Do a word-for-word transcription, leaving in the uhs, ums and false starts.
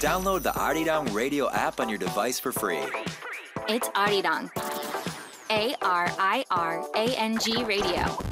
Download the Arirang Radio app on your device for free. It's Arirang. A R I R A N G Radio.